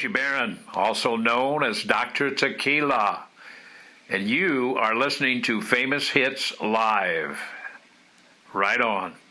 Yoshi Barron, also known as Dr. Tequila, and you are listening to Famous Hits Live. Right on.